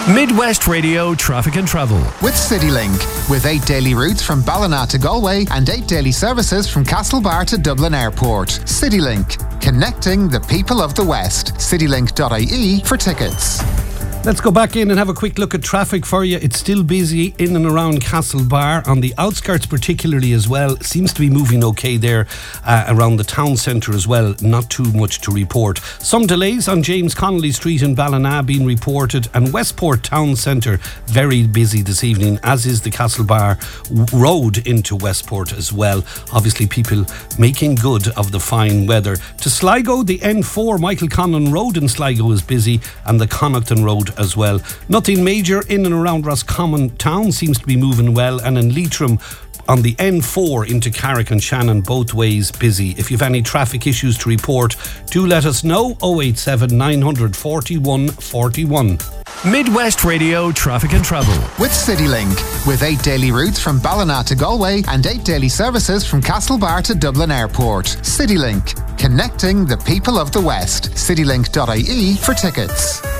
Midwest Radio Traffic and Travel with CityLink, with 8 daily routes from Ballina to Galway and 8 daily services from Castlebar to Dublin Airport. CityLink, connecting the people of the West. citylink.ie for tickets. Let's go back in and have a quick look at traffic for you. It's still busy in and around Castlebar, on the outskirts particularly as well. Seems to be moving okay there around the town centre as well. Not too much to report. Some delays on James Connolly Street in Ballina being reported, and Westport Town Centre very busy this evening, as is the Castlebar Road into Westport as well. Obviously people making good of the fine weather. To Sligo, the N4 Michael Conlon Road in Sligo is busy, and the Connaughton Road as well. Nothing major in and around Roscommon town, seems to be moving well, and in Leitrim on the N4 into Carrick and Shannon, both ways busy. If you've any traffic issues to report, do let us know. 087 900 41 41. Midwest Radio Traffic and Travel with CityLink, with 8 daily routes from Ballina to Galway and 8 daily services from Castlebar to Dublin Airport. CityLink, connecting the people of the West. citylink.ie for tickets.